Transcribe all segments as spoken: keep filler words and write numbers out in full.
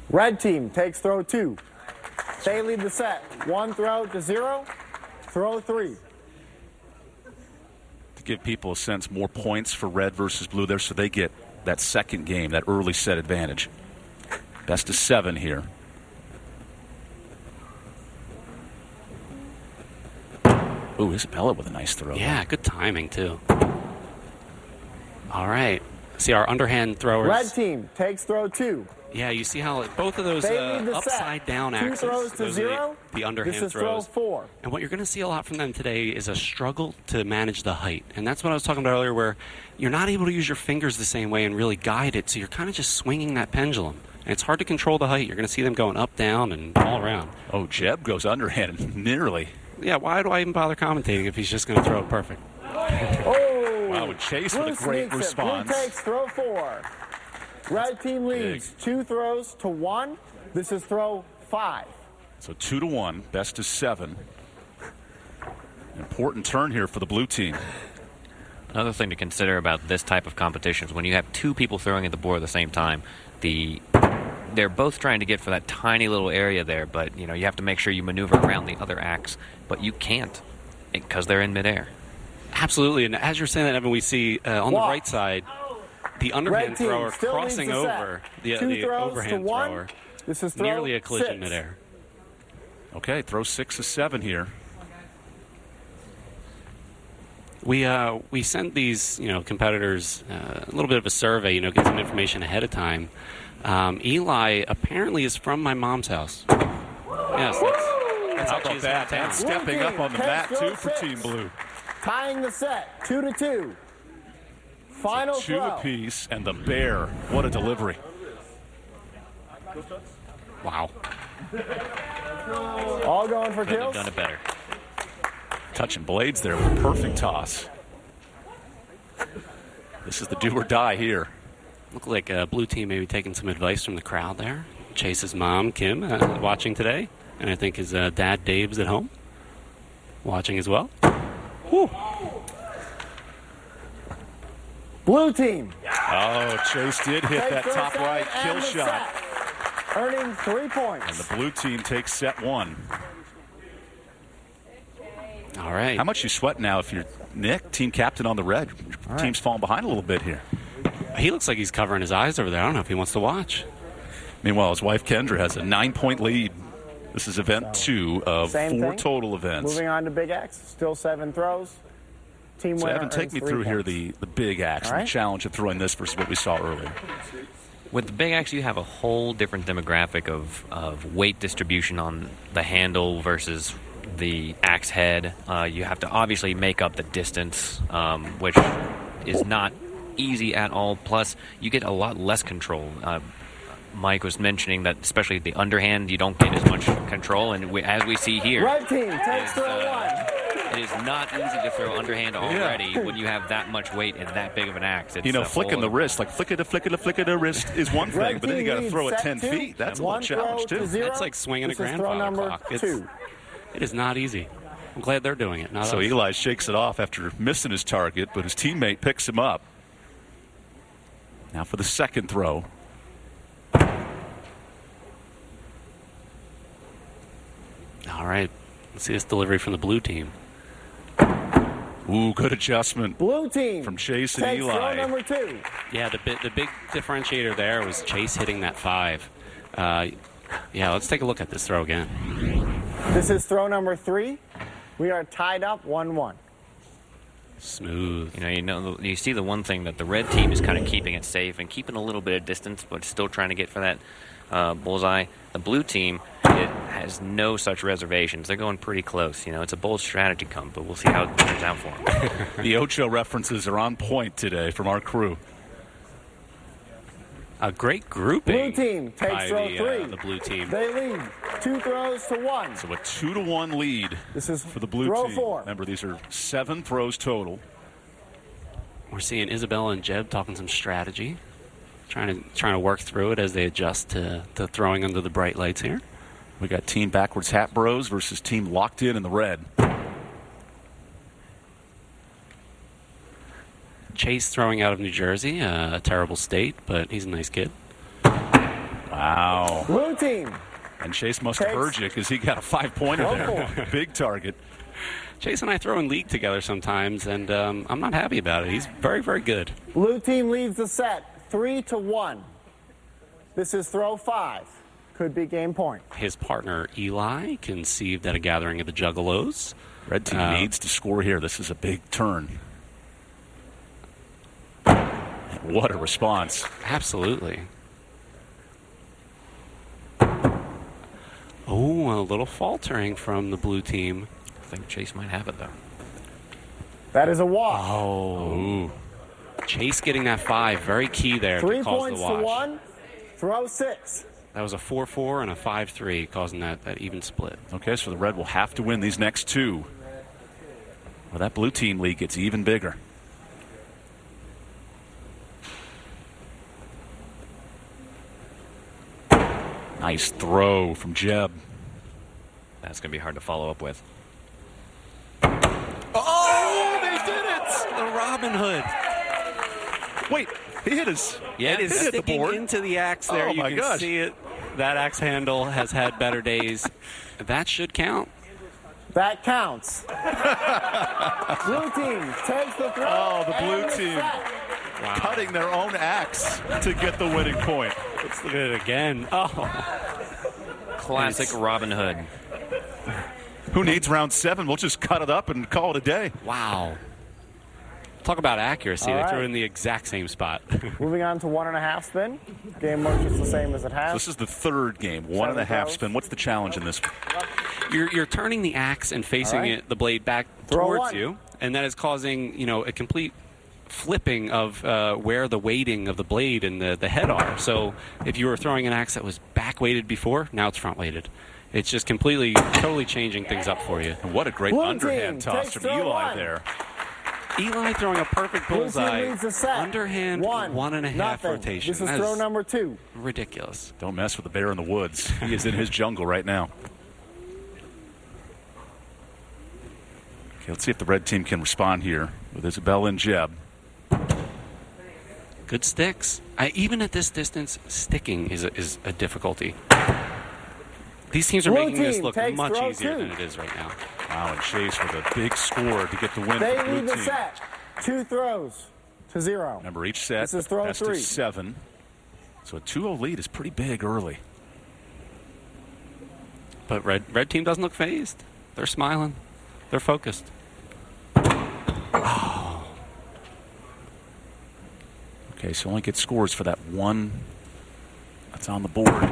Red team takes throw two. They lead the set. One throw to zero. Throw three. To give people a sense, more points for red versus blue there, so they get that second game, that early set advantage. Best of seven here. Ooh, Isabella with a nice throw. Yeah, good timing, too. All right. See our underhand throwers. Red team takes throw two. Yeah, you see how both of those uh, upside-down axes, Two throws to those zero. are the, the underhand this is throws. Throw four. And what you're going to see a lot from them today is a struggle to manage the height. And that's what I was talking about earlier, where you're not able to use your fingers the same way and really guide it, so you're kind of just swinging that pendulum. And it's hard to control the height. You're going to see them going up, down, and all around. Oh, Jeb goes underhand nearly. Yeah, why do I even bother commentating if he's just going to throw it perfect? Oh! Wow, Chase Blue with a great response. Blue takes throw four. Red team leads Big. two throws to one. This is throw five. So two to one, best of seven. Important turn here for the blue team. Another thing to consider about this type of competition is when you have two people throwing at the board at the same time, the they're both trying to get for that tiny little area there, but you know you have to make sure you maneuver around the other axe, but you can't because they're in midair. Absolutely, and as you're saying that, Evan, we see uh, on Walk. the right side the underhand Red team thrower still crossing leads the set. over the, Two the throws overhand to one. thrower. This is throw Nearly a collision six. midair. Okay, throw six of seven here. We uh, we sent these you know competitors uh, a little bit of a survey, you know, get some information ahead of time. Um, Eli apparently is from my mom's house. Yes, that's, that's How actually about his that? hometown. And stepping up on the Blue mat, team too, takes for throw Team six. Blue. Tying the set, two to two. Final Two throw. apiece, and the bear. What a delivery. Wow. All going for Couldn't have kills. done it better. Touching blades there with a perfect toss. This is the do or die here. Look like a blue team maybe taking some advice from the crowd there. Chase's mom, Kim, uh, watching today. And I think his uh, dad, Dave's at home, watching as well. Whew. Blue team. Oh, Chase did hit takes that throw top seven right kill and the shot. set, earning three points. And the blue team takes set one. All right. How much you sweat now if you're Nick, team captain on the red? Your right. team's falling behind a little bit here. He looks like he's covering his eyes over there. I don't know if he wants to watch. Meanwhile, his wife Kendra has a nine-point lead. This is event So, two of same four thing. total events. Moving on to Big X. Still seven throws. Team So winner Evan, take earns me three through here points. the, the big axe All and right. the challenge of throwing this versus what we saw earlier. With the big axe, you have a whole different demographic of, of weight distribution on the handle versus the axe head. Uh, you have to obviously make up the distance, um, which is not easy at all. Plus, you get a lot less control. Uh, Mike was mentioning that, especially the underhand, you don't get as much control. And we, as we see here, Red team takes is, throw uh, one. it is not easy to throw underhand already when you have that much weight and that big of an axe. It's You know, a flicking whole the other- wrist, like flick it, flick it, flick it, a wrist is one thing, Red but then you team got to leads throw it set ten two. feet. That's a One little challenge, throw to too. zero. That's like swinging This a is throw grandfather number clock. It's, two. it is not easy. I'm glad they're doing it. Not So us. Eli shakes it off after missing his target, but his teammate picks him up. Now for the second throw. All right. Let's see this delivery from the blue team. Ooh, good adjustment Blue team from Chase and takes throw Eli. number two. Yeah, the bit, the big differentiator there was Chase hitting that five. Uh, yeah, let's take a look at this throw again. This is throw number three. We are tied up one one. Smooth. You know, you know, you see the one thing that the red team is kind of keeping it safe and keeping a little bit of distance, but still trying to get for that uh, bullseye. The blue team, it has no such reservations. They're going pretty close. You know, it's a bold strategy come, but we'll see how it turns out for them. The Ocho references are on point today from our crew. A great grouping. Blue team takes by throw the, three. Uh, the blue team. They lead two throws to one. So a two to one lead This is for the blue throw team. four. Remember, these are seven throws total. We're seeing Isabella and Jeb talking some strategy, trying to trying to work through it as they adjust to, to throwing under the bright lights here. We got Team Backwards Hat Bros versus Team Locked In in the red. Chase throwing out of New Jersey, uh, a terrible state, but he's a nice kid. Wow. Blue team. And Chase must have Takes- heard you because he got a five-pointer Go there. for Big target. Chase and I throw in league together sometimes, and um, I'm not happy about it. He's very, very good. Blue team leads the set three to one. This is throw five. Could be game point. His partner Eli conceived at a gathering of the Juggalos. Red team Uh, needs to score here. This is a big turn. What a response. Absolutely. Oh, a little faltering from the blue team. I think Chase might have it, though. That is a wash. Oh. Chase getting that five, very key there Three to cause points the to wash. one. Throw six. That was a four four and a five three, causing that, that even split. Okay, so the Red will have to win these next two. Well, that blue team lead gets even bigger. Nice throw from Jeb. That's going to be hard to follow up with. Oh, they did it! The Robin Hood. Wait, he hit his. Yeah, it he is hit the sticking board. into the axe there. Oh, you my can gosh. see it. That axe handle has had better days. That should count. That counts. Blue team takes the throw. Oh, the blue and team. set. Wow. Cutting their own axe to get the winning point. Let's look at it again. Oh, Classic Robin Hood. Who needs round seven? We'll just cut it up and call it a day. wow. Talk about accuracy. All They right. threw it in the exact same spot. Moving on to one and a half spin. Game works just the same as it has. This is the third game. One and a half spin. What's the challenge in this? you're, you're turning the axe and facing All right. it, the blade back Throw towards one. you, and that is causing, you know, a complete flipping of uh, where the weighting of the blade and the, the head are. So if you were throwing an axe that was back weighted before, now it's front weighted. It's just completely, totally changing things up for you. And what a great Blue underhand team toss takes from throw Eli one. there. Eli throwing a perfect Blue team bullseye. leads the set. Underhand, one, one and a half nothing. rotation. This is That throw is number two. ridiculous. Don't mess with the bear in the woods. He is in his jungle right now. Okay, let's see if the red team can respond here with Isabella and Jeb. Good sticks. I, even at this distance, sticking is a, is a difficulty. These teams are Blue making this team look takes much throw easier two. than it is right now. Wow, and Chase with a big score to get the win They for the lead blue the team. set. Two throws to zero. Remember, each set, This is throw best three. of seven. So a two oh lead is pretty big early. But red red team doesn't look phased. They're smiling. They're focused. Okay, so only get scores for that one that's on the board.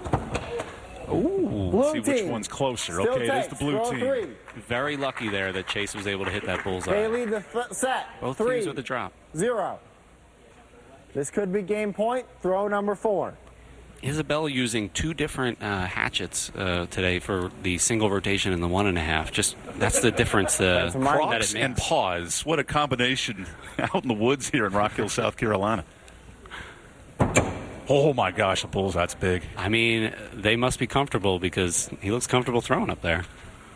Blue Let's see which team one's closer. still Okay, there's takes the blue throw team. three. Very lucky there that Chase was able to hit that bullseye. They lead the th- set. Both Three, teams with a drop. zero. This could be game point. Throw number four. Isabel using two different uh, hatchets uh, today for the single rotation and the one and a half. Just that's the difference. Uh, That's a mark. that Crocs it and makes. paws. What a combination out in the woods here in Rock Hill, South Carolina. Oh my gosh, the bullseye's big. I mean, they must be comfortable because he looks comfortable throwing up there.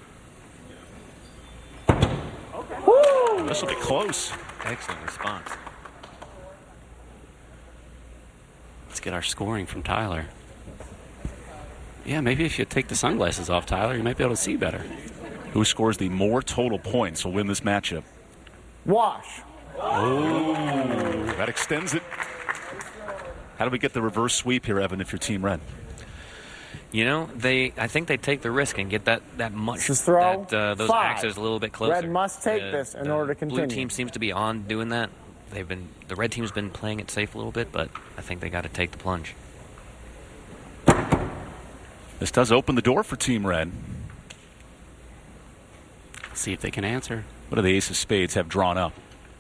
This will be close. Excellent response. Let's get our scoring from Tyler. Yeah, maybe if you take the sunglasses off, Tyler, you might be able to see better. Who scores the more total points will win this matchup. Wash. That extends it. How do we get the reverse sweep here, Evan, if you're Team Red? You know, they. I think they take the risk and get that that much. This is throw that, uh, those five. axes a little bit closer. Red must take The- this in the order to Blue continue. team seems to be on doing that. They've been the red team's been playing it safe a little bit, but I think they got to take the plunge. This does open the door for Team Red. See if they can answer. What do the Ace of Spades have drawn up?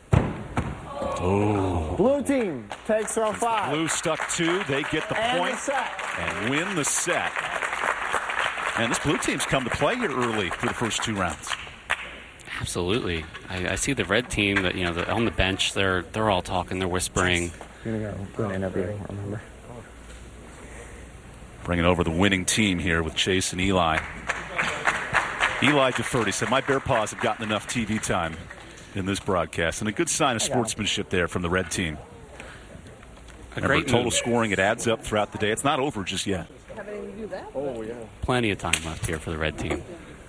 Blue team takes throw five. Blue stuck two. They get the and point the set. and win the set. And this blue team's come to play here early for the first two rounds. Absolutely. I, I see the red team that you know the, on the bench. They're they're all talking. They're whispering. You're going to go to an interview, remember? Bringing over the winning team here with Chase and Eli. Eli deferred. He said, my bear paws have gotten enough T V time in this broadcast. And a good sign of sportsmanship there from the red team. A Remember, great total move. scoring, it adds up throughout the day. It's not over just yet. Plenty of time left here for the red team.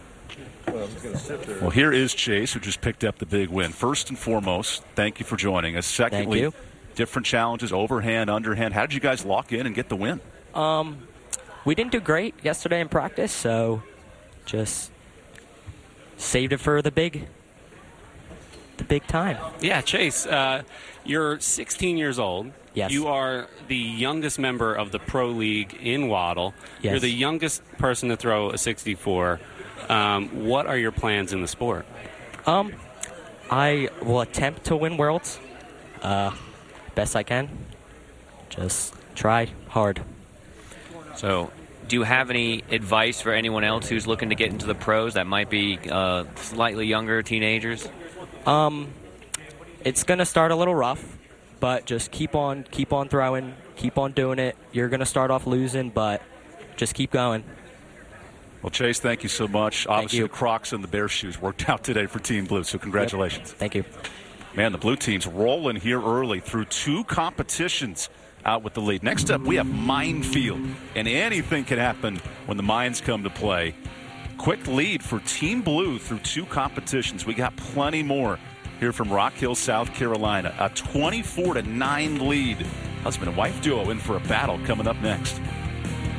Well, here is Chase, who just picked up the big win. First and foremost, thank you for joining us. Secondly, you. different challenges, overhand, underhand. How did you guys lock in and get the win? Um, we didn't do great yesterday in practice, so just saved it for the big, the big time. Yeah, Chase, uh, you're sixteen years old. Yes. You are the youngest member of the Pro League in Waddle. Yes. You're the youngest person to throw a sixty-four. Um, what are your plans in the sport? Um, I will attempt to win Worlds, uh, best I can. Just try hard. So, do you have any advice for anyone else who's looking to get into the pros that might be uh, slightly younger teenagers? Um, it's gonna start a little rough, but just keep on, keep on throwing, keep on doing it. You're gonna start off losing, but just keep going. Well, Chase, thank you so much. Obviously, you. the Crocs and the Bear shoes worked out today for Team Blue, so congratulations. Yep. Thank you. Man, the blue team's rolling here early through two competitions out with the lead. Next up, we have Minefield, and anything can happen when the mines come to play. Quick lead for Team Blue through two competitions. We got plenty more here from Rock Hill, South Carolina. A twenty-four to nine lead. Husband and wife duo in for a battle coming up next.